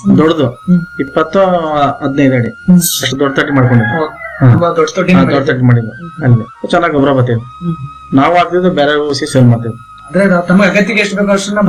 ದೊಡ್ಡದು 20-15 ಅಡಿ ಅಷ್ಟು ದೊಡ್ಡ ತಟ್ಟಿ ಮಾಡ್ಕೊಂಡಿದ್ವಿ. ದೊಡ್ಡ ತಟ್ಟಿ ಮಾಡಿದ್ವಿ ಅಲ್ಲಿ ಚೆನ್ನಾಗಿ ಗೊಬ್ಬರ ಬರ್ತಿದ್ವಿ. ನಾವು ಹಾಕ್ತಿದ್ವಿ, ಬೇರೆ ಊಸಿ ಸೇಲ್ ಮಾಡ್ತಿದ್ವಿ. ಅಂದ್ರೆ ತಮ್ಮ ಅಗತ್ಯಕ್ಕೆ ಎಷ್ಟು ಬೇಕು ಅಷ್ಟನ್ನ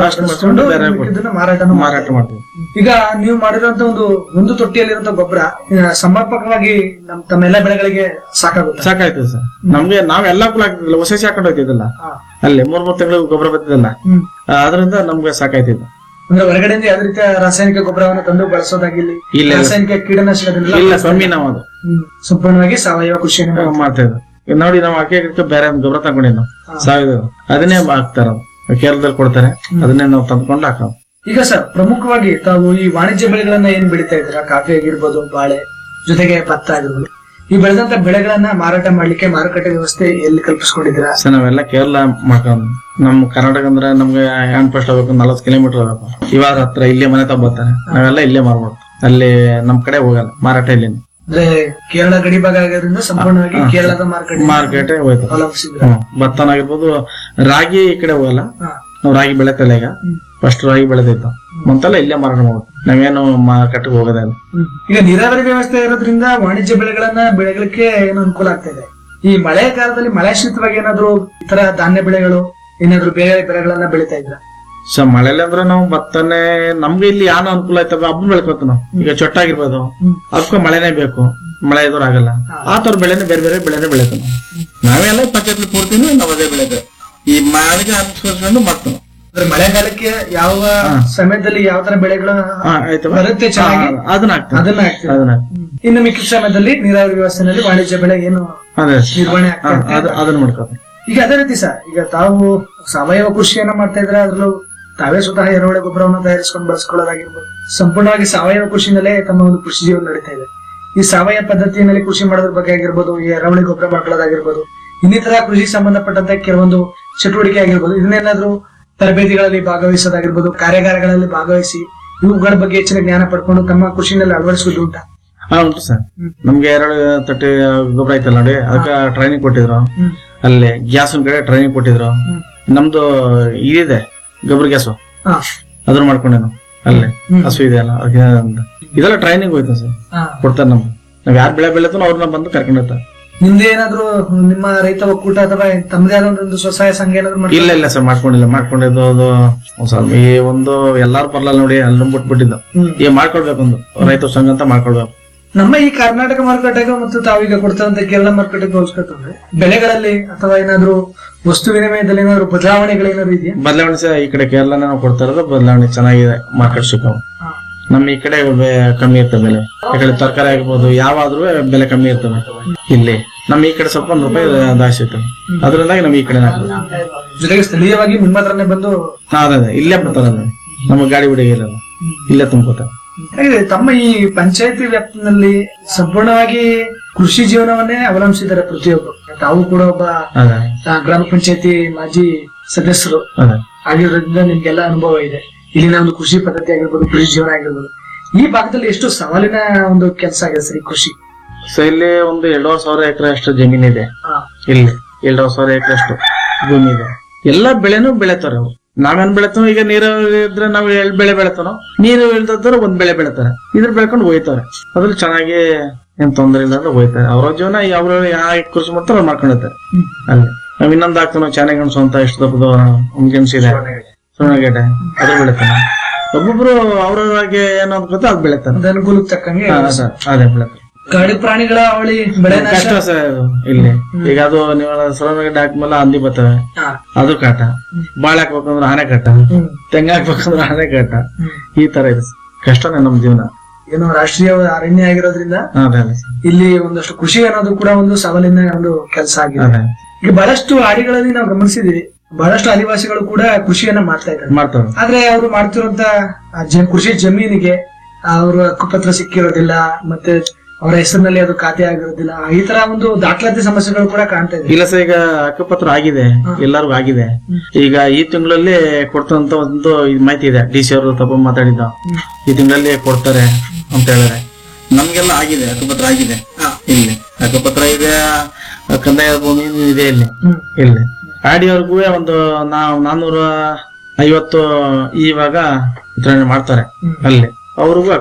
ಮಾರಾಟ ಮಾಡ್ತೀವಿ. ಈಗ ನೀವು ಮಾಡಿರುವಂತ ಒಂದು ತೊಟ್ಟಿಯಲ್ಲಿರುವಂತ ಗೊಬ್ಬರ ಸಮರ್ಪಕವಾಗಿ ತಮ್ಮ ಎಲ್ಲಾ ಬೆಳೆಗಳಿಗೆ ಸಾಕಾಯ್ತದೆ ಸರ್. ನಮ್ಗೆ ನಾವೆಲ್ಲಾ ಕೂಡ ಹಾಕ್ತಿದ್ದಿಲ್ಲ, ಹೊಸ ಹಾಕೊಂಡು ಹೋಗ್ತಿದ್ದಲ್ಲ ಅಲ್ಲಿ 3 ತಿಂಗಳು ಗೊಬ್ಬರ ಬರ್ತಿದ್ದಲ್ಲ, ಅದರಿಂದ ನಮ್ಗೆ ಸಾಕಾಯ್ತಿಲ್ಲ. ಅಂದ್ರೆ ಹೊರಗಡೆಯಿಂದ ಯಾವ್ದು ರೀತಿಯ ರಾಸಾಯನಿಕ ಗೊಬ್ಬರವನ್ನು ತಂದು ಬಳಸೋದಾಗಿಲ್ಲ, ರಾಸಾಯನಿಕ ಕೀಟನಾಶಕದಿಂದ ಇಲ್ಲ, ಕಮ್ಮಿ ನಾವು ಅದು ಸಂಪೂರ್ಣವಾಗಿ ಸಾವಯವ ಕೃಷಿಯನ್ನು ಮಾಡ್ತಾ ಇದ್ವಿ. ನೋಡಿ ನಾವು ಹಾಕಿ ಬೇರೆ ಗೊಬ್ಬರ ತಗೊಂಡಿದ್ದು ನಾವು ಸಾವಯವ ಅದನ್ನೇ ಹಾಕ್ತಾರ, ಕೇರಳದಲ್ಲಿ ಕೊಡ್ತಾರೆ, ಅದನ್ನೇ ನಾವು ತಂದ್ಕೊಂಡು ಹಾಕೋದು. ಈಗ ಸರ್ ಪ್ರಮುಖವಾಗಿ ತಾವು ಈ ವಾಣಿಜ್ಯ ಬೆಳೆಗಳನ್ನ ಏನ್ ಬೆಳೀತಾ ಇದ್ದೀರಾ, ಕಾಫಿ ಆಗಿರ್ಬೋದು, ಬಾಳೆ ಜೊತೆಗೆ ಭತ್ತ ಆಗಿರ್ಬೋದು, ಈ ಬೆಳೆದಂತ ಬೆಳೆಗಳನ್ನ ಮಾರಾಟ ಮಾಡ್ಲಿಕ್ಕೆ ಮಾರುಕಟ್ಟೆ ವ್ಯವಸ್ಥೆ ಎಲ್ಲಿ ಕಲ್ಪಿಸ್ಕೊಂಡಿದ್ದೀರಾ? ಸರ್ ನಾವೆಲ್ಲ ಕೇರಳ ಮಾಡ್ಕೊಂಡು, ನಮ್ ಕರ್ನಾಟಕ ಅಂದ್ರೆ ನಮ್ಗೆ ಹ್ಯಾಂಡ್ ಪೋಸ್ಟ್ ಹೋಗ್ಬೇಕು, 40 ಕಿಲೋಮೀಟರ್ ಹೋಗ್ಬೇಕು. ಇವಾಗ ಹತ್ರ ಇಲ್ಲೇ ಮನೆ ತಗೋತಾರೆ, ನಾವೆಲ್ಲ ಇಲ್ಲೇ ಮಾರ್ಬೋದು. ಅಲ್ಲಿ ನಮ್ ಕಡೆ ಹೋಗಲ್ಲ ಮಾರಾಟ, ಇಲ್ಲಿ ಅಂದ್ರೆ ಕೇರಳ ಗಡಿ ಭಾಗ ಆಗೋದ್ರಿಂದ ಸಂಪೂರ್ಣವಾಗಿ ಕೇರಳದ ಮಾರ್ಕೆಟ್ ಹೋಯ್ತು. ಭತ್ತನಾಗಿರ್ಬೋದು, ರಾಗಿ ಈ ಕಡೆ ಹೋಗಲ್ಲ, ನಾವು ರಾಗಿ ಬೆಳೆತಲ್ಲ. ಈಗ ಫಸ್ಟ್ ರಾಗಿ ಬೆಳೆದಿತ್ತು ಮಂತೆಲ್ಲ ಇಲ್ಲೇ ಮಾರಾಟ ಮಾಡ್ಬೋದು, ನಾವೇನು ಮಾರ್ಕೆಟ್ ಹೋಗೋದಿಲ್ಲ. ಈಗ ನೀರಾವರಿ ವ್ಯವಸ್ಥೆ ಇರೋದ್ರಿಂದ ವಾಣಿಜ್ಯ ಬೆಳೆಗಳಿಗೆ ಏನು ಅನುಕೂಲ ಆಗ್ತಾ ಇದೆ. ಈ ಮಳೆಯ ಕಾಲದಲ್ಲಿ ಮಳೆಶ್ರಿತವಾಗಿ ಏನಾದ್ರು ಇತರ ಧಾನ್ಯ ಬೆಳೆಗಳು ಏನಾದ್ರು ಬೇರೆ ಬೆಳೆಗಳನ್ನ ಬೆಳೀತಾ ಇದ್ರ? ಸೊ ಮಳೆಲಿ ಅಂದ್ರೆ ನಾವು ಭತ್ತನೇ ನಮ್ಗೆ ಇಲ್ಲಿ ಯಾನ ಅನುಕೂಲ ಆಯ್ತವ ಹಬ್ಬ ಬೆಳ್ಕೊತ ನಾವು. ಈಗ ಚೊಟ್ಟಾಗಿರ್ಬೋದು, ಅದಕ್ಕೂ ಮಳೆನೇ ಬೇಕು, ಮಳೆ ಎದುರು ಆಗಲ್ಲ. ಆ ತರ ಬೆಳೆನೇ ಬೇರೆ ಬೇರೆ ಬೆಳೆನೇ ಬೆಳೆತ ನಾವೆಲ್ಲ ಪಂಚಾಯತ್ ಪೂರ್ತಿನೂ ನಾವು ಅದೇ ಬೆಳೆದ ಈ ಮಳೆಗೆ ಅನುಸರಿಸ್ಕೊಂಡು ಮಾಡ್ತೀವಿ. ಮಳೆಗಾಲಕ್ಕೆ ಯಾವ ಸಮಯದಲ್ಲಿ ಯಾವ ತರ ಬೆಳೆಗಳು ಬರುತ್ತೆ ಅದನ್ನ ಅದನ್ನ ಇನ್ನು ಮಿಕ್ಕಿದ ಸಮಯದಲ್ಲಿ ನೀರಾವರಿ ವ್ಯವಸ್ಥೆನಲ್ಲಿ ವಾಣಿಜ್ಯ ಬೆಳೆ ಏನು ನಿರ್ವಹಣೆ ಅದನ್ನ ಮಾಡ್ಕೋತೀವಿ. ಈಗ ಅದೇ ರೀತಿ ಸರ್, ಈಗ ತಾವು ಸಾವಯವ ಕೃಷಿಯನ್ನ ಮಾಡ್ತಾ ಇದ್ರೆ ಅದ್ರಲ್ಲೂ ತಾವೇ ಸ್ವತಃ ಎರೆಹುಳ ಗೊಬ್ಬರವನ್ನು ತಯಾರಿಸಿಕೊಂಡು ಬಳಸ್ಕೊಳ್ಳೋದಾಗಿರ್ಬೋದು, ಸಂಪೂರ್ಣವಾಗಿ ಸಾವಯವ ಕೃಷಿನಲ್ಲೇ ತಮ್ಮ ಒಂದು ಕೃಷಿ ಜೀವನ ನಡೀತಾ ಇದೆ. ಈ ಸಾವಯವ ಪದ್ಧತಿಯಲ್ಲಿ ಕೃಷಿ ಮಾಡೋದ್ರ ಬಗ್ಗೆ ಆಗಿರ್ಬೋದು, ಈ ಎರೆಹುಳಿ ಗೊಬ್ಬರ ಮಾಡ್ಕೊಳ್ಳೋದಾಗಿರ್ಬೋದು, ಇನ್ನಿತರ ಕೃಷಿ ಸಂಬಂಧಪಟ್ಟಂತ ಕೆಲವೊಂದು ಚಟುವಟಿಕೆ ಆಗಿರ್ಬೋದು, ಇದನ್ನೇನಾದ್ರೂ ತರಬೇತಿಗಳಲ್ಲಿ ಭಾಗವಹಿಸೋದಾಗಿರ್ಬೋದು, ಕಾರ್ಯಾಗಾರಗಳಲ್ಲಿ ಭಾಗವಹಿಸಿ ಇವುಗಳ ಬಗ್ಗೆ ಹೆಚ್ಚಿನ ಜ್ಞಾನ ಪಡ್ಕೊಂಡು ತಮ್ಮ ಕೃಷಿನಲ್ಲಿ ಅಳವಡಿಸೋದು ಉಂಟಾ? ಉಂಟು ಸರ್. ನಮ್ಗೆ 2 ತಟ್ಟೆ ಗೊಬ್ಬರ ಐತಲ್ಲ ನೋಡಿ, ಅದಕ್ಕೆ ಟ್ರೈನಿಂಗ್ ಕೊಟ್ಟಿದ್ರು. ಅಲ್ಲಿ ಗ್ಯಾಸ್ ಒಂದ್ ಕಡೆ ಟ್ರೈನಿಂಗ್ ಕೊಟ್ಟಿದ್ರು. ನಮ್ದು ಇದಿದೆ ಗೊಬ್ಬರ ಗ್ಯಾಸು, ಅದನ್ನ ಮಾಡ್ಕೊಂಡೇನು ಅಲ್ಲೇ ಹಸು ಇದೆ ಅಲ್ಲ, ಇದೆಲ್ಲ ಟ್ರೈನಿಂಗ್ ಹೋಯ್ತು ಸರ್, ಕೊಡ್ತಾರೆ. ನಮ್ಗೆ ನಾವ್ ಯಾರು ಬೆಳೆ ಬೆಳೆತನೋ ಅವ್ರನ್ನ ಬಂದು ಕರ್ಕೊಂಡು ಹೋಗ್ತಾರೆ. ನಿಮ್ದು ಏನಾದ್ರು ನಿಮ್ಮ ರೈತ ಒಕ್ಕೂಟ ಅಥವಾ ತಮ್ಮದೇ ಆದ ಒಂದು ಸ್ವಸಹಾಯ ಸಂಘ ಏನಾದ್ರು? ಇಲ್ಲ ಸರ್, ಮಾಡ್ಕೊಂಡಿದ್ದು ಅದು ಸ್ವಲ್ಪ ಈ ಒಂದು ಎಲ್ಲಾರು ಬರಲ್ಲ ನೋಡಿ, ಅಲ್ಲಿ ಬಿಟ್ಬಿಟ್ಟಿದ್ದು. ಈಗ ಮಾಡ್ಕೊಳ್ಬೇಕು, ಒಂದು ರೈತ ಸಂಘ ಅಂತ ಮಾಡ್ಕೊಳ್ಬೇಕು. ನಮ್ಮ ಈ ಕರ್ನಾಟಕ ಮಾರುಕಟ್ಟೆಗೆ ಮತ್ತು ತಾವೀಗ ಕೊಡ್ತಂತ ಕೇರಳ ಮಾರುಕಟ್ಟೆಗೆ ಹೋಲಿಸ್ಕೊತಂದ್ರೆ ಬೆಳೆಗಳಲ್ಲಿ ಅಥವಾ ಏನಾದ್ರು ವಸ್ತು ವಿನಿಮಯದಲ್ಲಿ ಏನಾದ್ರು ಬದಲಾವಣೆಗಳೇನಾದ್ರು ಇದೆಯಾ? ಬದಲಾವಣೆ ಸರ್, ಈ ಕಡೆ ಕೇರಳನೇ ನಾವು ಕೊಡ್ತಾ ಇರೋದು ಬದಲಾವಣೆ ಚೆನ್ನಾಗಿದೆ. ಮಾರ್ಕೆಟ್ ಸಿಕ್ಕವು ನಮ್ಮ ಈ ಕಡೆ ಕಮ್ಮಿ ಇರ್ತವೆ ಬೆಲೆ. ಈ ಕಡೆ ತರಕಾರಿ ಆಗಿರ್ಬೋದು ಯಾವಾದ್ರೂ ಬೆಲೆ ಕಮ್ಮಿ ಇರ್ತವೆ. ಇಲ್ಲಿ ನಮ್ಮ ಈ ಕಡೆ ಸ್ವಲ್ಪ ₹1 ಜಾಸ್ತಿ ಇರ್ತವೆ, ಅದರಿಂದಾಗಿ ನಮ್ ಈ ಕಡೆ ಜೊತೆಗೆ ಸ್ಥಳೀಯವಾಗಿ ನಿಮ್ಮ ಹತ್ರನೇ ಬಂದು ಅದೇ ಇಲ್ಲೇ ಬರ್ತಾರ, ನಮ್ಗೆ ಗಾಡಿ ಬಿಡಿಗಿಲ್ಲ, ಇಲ್ಲೇ ತುಂಬ್ಕೋತಾರೆ. ತಮ್ಮ ಈ ಪಂಚಾಯತಿ ವ್ಯಾಪ್ತಿನಲ್ಲಿ ಸಂಪೂರ್ಣವಾಗಿ ಕೃಷಿ ಜೀವನವನ್ನೇ ಅವಲಂಬಿಸಿದ್ದಾರೆ ಪ್ರತಿಯೊಬ್ಬರು. ತಾವು ಕೂಡ ಒಬ್ಬ ಗ್ರಾಮ ಪಂಚಾಯತಿ ಮಾಜಿ ಸದಸ್ಯರು ಆಗಿರೋದ್ರಿಂದ ನಿಮ್ಗೆಲ್ಲ ಅನುಭವ ಇದೆ. ಇಲ್ಲಿನ ಒಂದು ಕೃಷಿ ಪದ್ಧತಿ ಆಗಿರ್ಬೋದು, ಕೃಷಿ ಜೀವನ ಆಗಿರ್ಬೋದು. ಈ ಭಾಗದಲ್ಲಿ ಎಷ್ಟು ಸವಾಲಿನ ಒಂದು ಕೆಲಸ ಆಗಿದೆ ಸರ್ ಈ ಕೃಷಿ? ಸೊ ಇಲ್ಲಿ ಒಂದು 2,500 ಎಕರೆ ಅಷ್ಟು ಜಮೀನ್ ಇದೆ. ಇಲ್ಲಿ 2,500 ಎಕರೆ ಅಷ್ಟು ಭೂಮಿ ಇದೆ. ಎಲ್ಲಾ ಬೆಳೆನೂ ಬೆಳೆತಾರೆ ಅವ್ರು. ನಾವೇನ್ ಬೆಳೆತಾವ, ಈಗ ನೀರು ಇದ್ರೆ ನಾವು 2 ಬೆಳೆ ಬೆಳೆತಾನೋ, ನೀರು ಇಲ್ದಿದ್ರೆ 1 ಬೆಳೆ ಬೆಳೆತಾರೆ. ಇದ್ರ ಬೆಳ್ಕೊಂಡು ಹೋಯ್ತಾರೆ, ಅದ್ರಲ್ಲಿ ಚೆನ್ನಾಗಿ ಏನ್ ತೊಂದರೆ ಇಲ್ಲ ಅಂದ್ರೆ ಹೋಯ್ತಾರೆ. ಅವ್ರ ಜೀವನ ಅವ್ರ ಯಾವ ಕೃಷಿ ಮಾಡ್ತಾರ ಅವ್ರು ಮಾಡ್ಕೊಂಡಿರ್ತಾರೆ. ಅಲ್ಲಿ ನಾವ್ ಇನ್ನೊಂದು ಹಾಕ್ತಾನೋ ಚಾನೆಗೆಣಸು ಅಂತ ಎಷ್ಟು ದಪ್ಪದ ಗೆಣಸು ಇದೆ, ಸುಣ್ಣಗೆಡ್ಡೆ, ಅದ್ರ ಬೆಳಿತಾನೆ. ಒಬ್ಬೊಬ್ರು ಅವ್ರವ್ರಿಗೆ ಏನೋ ಅನ್ಕೋತ ಅದ್ ಬೆಳಿತಾನೆ, ಅನುಕೂಲಕ್ಕೆ ತಕ್ಕಂಗೆ ಅದೇ ಬೆಳಿತಾರೆ. ಕಾಡು ಪ್ರಾಣಿಗಳ ಅವಳಿ ಬೆಳೆ ಕಷ್ಟ ಸರ್ ಇಲ್ಲಿ. ಈಗ ಅದು ನೀವು ಸುಣ್ಣಗೆಡ್ಡೆ ಹಾಕ್ಮೇಲೆ ಹಂದಿ ಬರ್ತವೆ, ಅದು ಕಾಟ. ಬಾಳೆ ಹಾಕ್ಬೇಕಂದ್ರೆ ಆನೆ ಕಾಟ, ತೆಂಗ ಹಾಕ್ಬೇಕಂದ್ರೆ ಆನೆ ಕಾಟ. ಈ ತರ ಇದೆ, ಕಷ್ಟನೇ ನಮ್ ಜೀವನ. ಏನೋ ರಾಷ್ಟ್ರೀಯ ಅರಣ್ಯ ಆಗಿರೋದ್ರಿಂದ ಇಲ್ಲಿ ಒಂದಷ್ಟು ಕೃಷಿ ಅನ್ನೋದು ಕೂಡ ಒಂದು ಸವಾಲಿನ ಒಂದು ಕೆಲಸ ಆಗಿದೆ. ಈಗ ಬಹಳಷ್ಟು ಹಾಡಿಗಳಲ್ಲಿ ನಾವು ಗಮನಿಸಿದೀವಿ, ಬಹಳಷ್ಟು ಆದಿವಾಸಿಗಳು ಕೂಡ ಕೃಷಿಯನ್ನ ಮಾಡ್ತಾರೆ. ಆದ್ರೆ ಅವರು ಮಾಡ್ತಿರುವಂತ ಕೃಷಿ ಜಮೀನಿಗೆ ಅವ್ರ ಹಕ್ಕುಪತ್ರ ಸಿಕ್ಕಿರೋದಿಲ್ಲ, ಮತ್ತೆ ಅವರ ಹೆಸರಿನಲ್ಲಿ ಅದು ಖಾತೆ ಆಗಿರೋದಿಲ್ಲ. ಈ ತರ ಒಂದು ದಾಖಲಾತಿ ಸಮಸ್ಯೆಗಳು ಕೂಡ ಕಾಣ್ತಾ ಇದೆ. ಇಲ್ಲ ಸರ್, ಈಗ ಹಕ್ಕುಪತ್ರ ಆಗಿದೆ, ಎಲ್ಲರಿಗೂ ಆಗಿದೆ. ಈಗ ಈ ತಿಂಗಳಲ್ಲಿ ಕೊಡ್ತಂತ ಒಂದು ಮಾಹಿತಿ ಇದೆ, DC ಅವರು ತಪ್ಪ ಮಾತಾಡಿದ್ದ, ಈ ತಿಂಗಳಲ್ಲಿ ಕೊಡ್ತಾರೆ ಅಂತ ಹೇಳಿದ್ರೆ. ನಮ್ಗೆಲ್ಲ ಆಗಿದೆ, ಹಕ್ಕುಪತ್ರ ಆಗಿದೆ. ಇಲ್ಲಿ ಹಕ್ಕುಪತ್ರ ಇದೆ, ಕಂದಾಯ ಭೂಮಿ ಇದೆ ಇಲ್ಲಿ. ಆಡಿಯವ್ರಿಗೂ ಒಂದು 450 ಇವಾಗ ವಿತರಣೆ ಮಾಡ್ತಾರೆ ಅಲ್ಲಿ, ಅವ್ರಿಗೂ